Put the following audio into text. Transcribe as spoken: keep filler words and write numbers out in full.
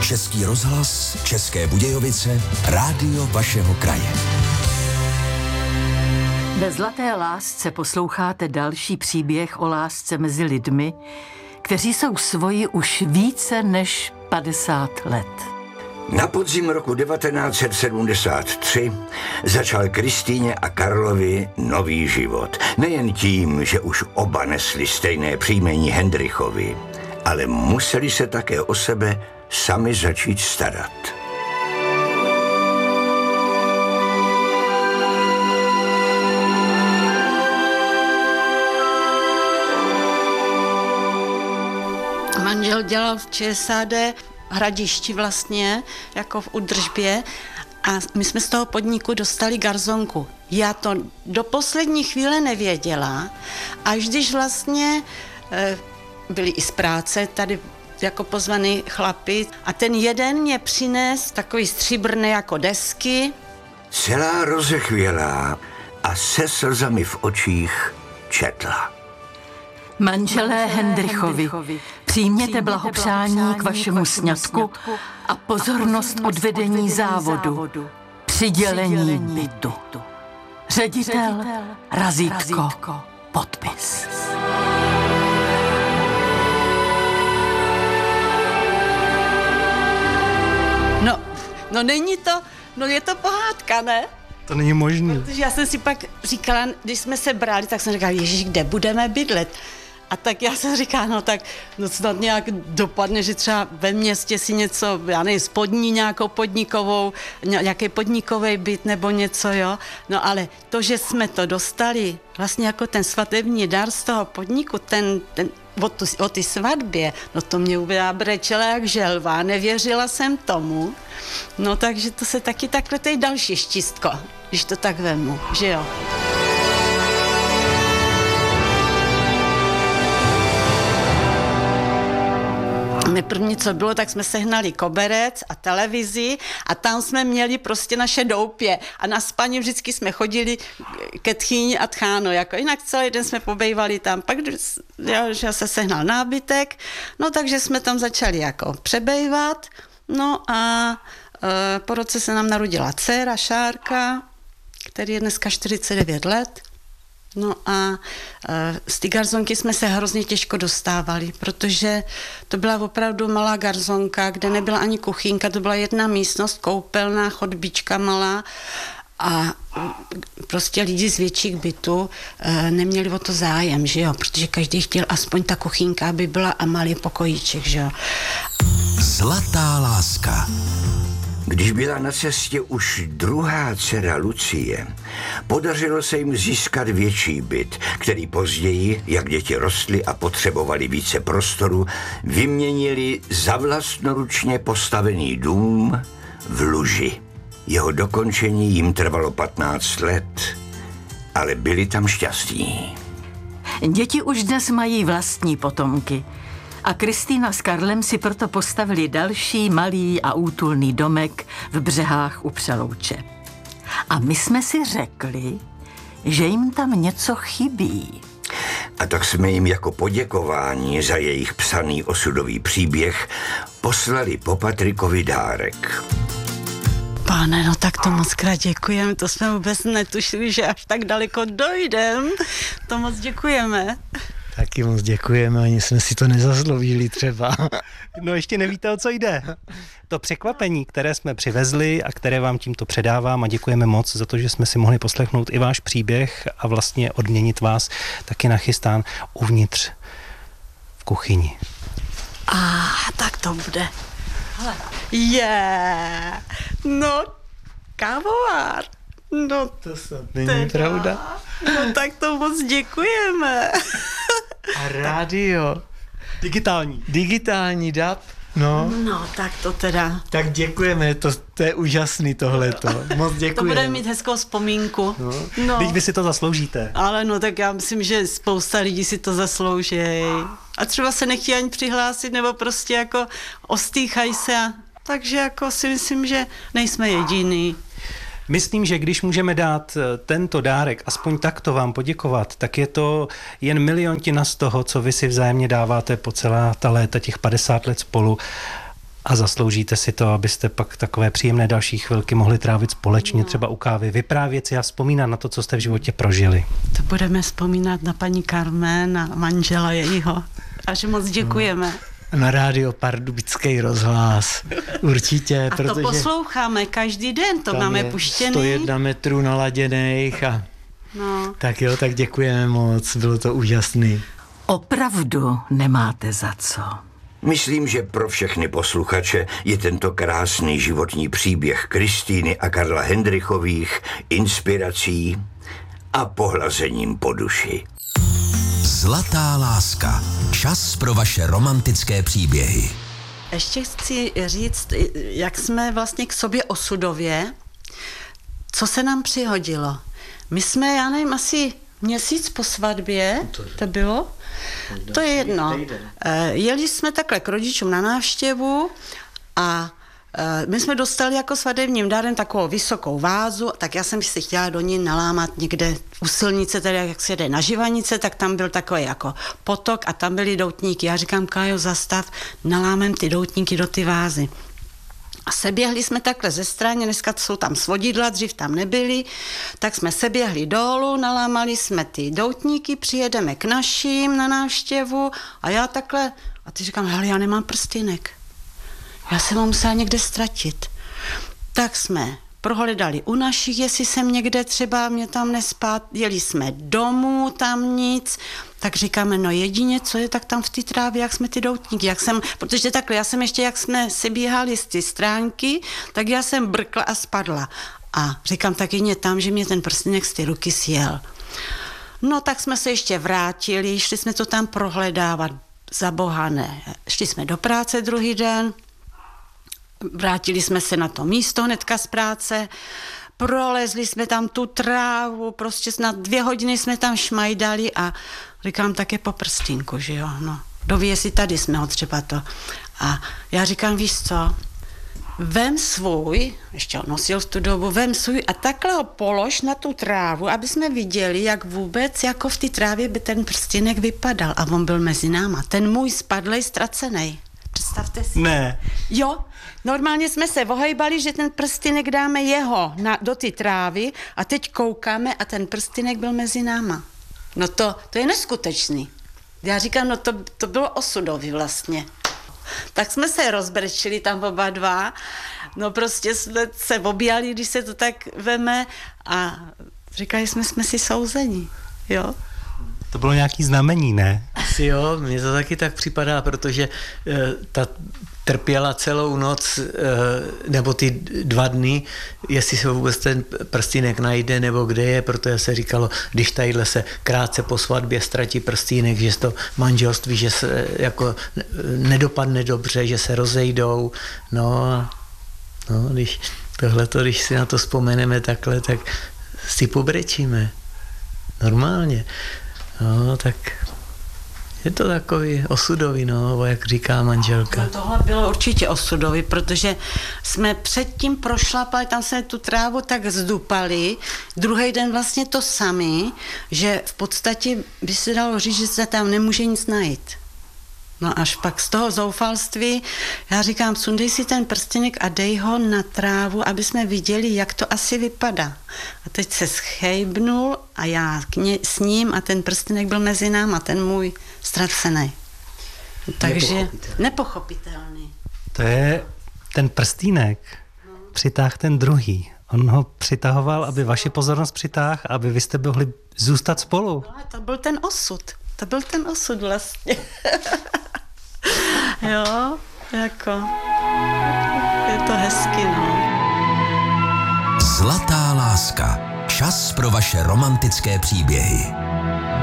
Český rozhlas, České Budějovice, rádio vašeho kraje. Ve Zlaté lásce posloucháte další příběh o lásce mezi lidmi, kteří jsou svoji už více než padesát let. Na podzim roku devatenáct set sedmdesát tři začal Kristýně a Karlovi nový život. Nejen tím, že už oba nesli stejné příjmení Hendrichovi, ale museli se také o sebe sami začít starat. Manžel dělal v ČSAD Hradišti vlastně, jako v údržbě, a my jsme z toho podniku dostali garzonku. Já to do poslední chvíle nevěděla, až když vlastně e, byli i z práce tady jako pozvaný chlapi a ten jeden mě přines takový stříbrný jako desky. Celá rozechvělá a se slzami v očích četla. Manželé Hendrichovi, přijměte blahopřání k vašemu sňatku a pozornost od vedení závodu, přidělení bytu. Ředitel, razítko, podpis. No, no není to, no je to pohádka, ne? To není možný. Protože já jsem si pak říkala, když jsme se brali, tak jsem říkala, ježiš, kde budeme bydlet? A tak já jsem říkala, no tak no snad nějak dopadne, že třeba ve městě si něco, já nevím, spodní nějakou podnikovou, nějaký podnikový byt nebo něco, jo. No ale to, že jsme to dostali vlastně jako ten svatební dar z toho podniku, ten, ten o, tu, o ty svatbě, no to mě uvěděla brečela jak želva, nevěřila jsem tomu. No takže to se taky takhle, to je další štístko, když to tak vemu, že jo. My první, co bylo, tak jsme sehnali koberec a televizi a tam jsme měli prostě naše doupě a na spaní vždycky jsme chodili ke tchýni a tcháno, jako jinak celý den jsme pobejvali tam, pak já, že se sehnal nábytek, no takže jsme tam začali jako přebejvat, no a e, po roce se nám narodila dcera Šárka, který je dneska čtyřicet devět let. No a e, z té garzonky jsme se hrozně těžko dostávali, protože to byla opravdu malá garzonka, kde nebyla ani kuchynka, to byla jedna místnost, koupelná, chodbička malá a prostě lidi z větších bytů e, neměli o to zájem, že jo, protože každý chtěl aspoň ta kuchynka, aby byla a malý pokojíček, že jo. Zlatá láska. Když byla na cestě už druhá dcera Lucie, podařilo se jim získat větší byt, který později, jak děti rostly a potřebovali více prostoru, vyměnili za vlastnoručně postavený dům v Luži. Jeho dokončení jim trvalo patnáct let, ale byli tam šťastní. Děti už dnes mají vlastní potomky. A Kristýna s Karlem si proto postavili další malý a útulný domek v Břehách u Přelouče. A my jsme si řekli, že jim tam něco chybí. A tak jsme jim jako poděkování za jejich psaný osudový příběh poslali po Patrikovi dárek. Pane, no tak to moc krát děkujeme, to jsme vůbec netušili, že až tak daleko dojdem. To moc děkujeme. Taky moc děkujeme, ani jsme si to nezasloužili třeba. No ještě nevíte, o co jde. To překvapení, které jsme přivezli a které vám tímto předávám a děkujeme moc za to, že jsme si mohli poslechnout i váš příběh a vlastně odměnit vás, taky nachystán uvnitř v kuchyni. A tak to bude. Je, yeah. No, kávovár. No, to snad není teda pravda. No tak to moc děkujeme. A rádio. Digitální. Digitální D A B. No. No, tak to teda. Tak děkujeme, to, to je úžasný tohleto. Moc děkujeme. To budeme mít hezkou vzpomínku. No. No. Teď vy si to zasloužíte. Ale no, tak já myslím, že spousta lidí si to zaslouží. A třeba se nechtějí ani přihlásit, nebo prostě jako ostýchají se. Takže jako si myslím, že nejsme jediný. Myslím, že když můžeme dát tento dárek, aspoň takto vám poděkovat, tak je to jen miliontina z toho, co vy si vzájemně dáváte po celá ta léta, těch padesát let spolu. A zasloužíte si to, abyste pak takové příjemné další chvilky mohli trávit společně, no. třeba u kávy, vyprávět si a vzpomínat na to, co jste v životě prožili. To budeme vzpomínat na paní Carmen a manžela jejího. Až moc děkujeme. No. Na rádio Pardubický rozhlas. Určitě, a protože... to posloucháme každý den, to máme puštěný. sto jedna metrů naladěných a... No. Tak jo, tak děkujeme moc, bylo to úžasný. Opravdu nemáte za co. Myslím, že pro všechny posluchače je tento krásný životní příběh Kristýny a Karla Hendrychových inspirací a pohlazením po duši. Zlatá láska. Čas pro vaše romantické příběhy. Ještě chci říct, jak jsme vlastně k sobě osudově, co se nám přihodilo. My jsme, já nevím, asi měsíc po svatbě, to bylo, to je jedno. Jeli jsme takhle k rodičům na návštěvu a my jsme dostali jako svatebním dárem takovou vysokou vázu, tak já jsem si chtěla do ní nalámat někde u silnice, tedy jak se jde na Živanice, tak tam byl takový jako potok a tam byly doutníky. Já říkám, Kájo, zastav, nalámem ty doutníky do ty vázy. A seběhli jsme takhle ze strany, dneska jsou tam svodidla, dřív tam nebyly, tak jsme seběhli dolů, nalámali jsme ty doutníky, přijedeme k našim na návštěvu a já takhle, a ty říkám, hele, já nemám prstýnek. Já jsem ho musela někde ztratit. Tak jsme prohledali u našich, jestli jsem někde třeba mě tam nespát, jeli jsme domů, tam nic, tak říkáme, no jedině, co je, tak tam v té trávě, jak jsme ty doutníky, jak jsem, protože takhle, já jsem ještě, jak jsme si bíhali z ty stránky, tak já jsem brkla a spadla. A říkám, tak jedině tam, že mě ten prstýnek z ty ruky sjel. No tak jsme se ještě vrátili, šli jsme to tam prohledávat, za boha ne. Šli jsme do práce druhý den, vrátili jsme se na to místo hnedka z práce, prolezli jsme tam tu trávu, prostě snad dvě hodiny jsme tam šmajdali a říkám, tak je po prstínku, že jo, no. Kdo ví, jestli tady jsme ho třeba to. A já říkám, víš co, vem svůj, ještě ho nosil v tu dobu, vem svůj a takhle ho polož na tu trávu, aby jsme viděli, jak vůbec jako v té trávě by ten prstínek vypadal. A on byl mezi náma. Ten můj spadlej, ztracený. Představte si. Ne. Jo, normálně jsme se ohejbali, že ten prstýnek dáme jeho na, do ty trávy a teď koukáme a ten prstýnek byl mezi náma. No to, to je neskutečný. Já říkám, no to, to bylo osudový vlastně. Tak jsme se rozbrečili tam oba dva, no prostě jsme se objali, když se to tak veme a říkali jsme, jsme si souzení, jo. To bylo nějaký znamení, ne? Asi jo, mně to taky tak připadá, protože uh, ta trpěla celou noc, uh, nebo ty dva dny, jestli se vůbec ten prstýnek najde, nebo kde je, protože se říkalo, když tadyhle se krátce po svatbě ztratí prstýnek, že to manželství, že se jako nedopadne dobře, že se rozejdou, no a no, když tohleto, když si na to vzpomeneme takhle, tak si pobrečíme. Normálně. No, tak je to takový osudový, no, jak říká manželka. No, tohle bylo určitě osudový, protože jsme předtím prošlapali, tam jsme tu trávu tak zdupali, druhý den vlastně to samý, že v podstatě by se dalo říct, že se tam nemůže nic najít. No až pak z toho zoufalství, já říkám, sundej si ten prstýnek a dej ho na trávu, aby jsme viděli, jak to asi vypadá. A teď se schejbnul a já k ně, s ním a ten prstýnek byl mezi náma, ten můj ztracený. Takže nepochopitelný. nepochopitelný. To je ten prstýnek, no. Přitáh ten druhý. On ho přitahoval, aby vaši pozornost přitáhl, aby vy jste mohli zůstat spolu. No, to byl ten osud. To byl ten osud vlastně. Jo, jako, je to hezky, no. Zlatá láska. Čas pro vaše romantické příběhy.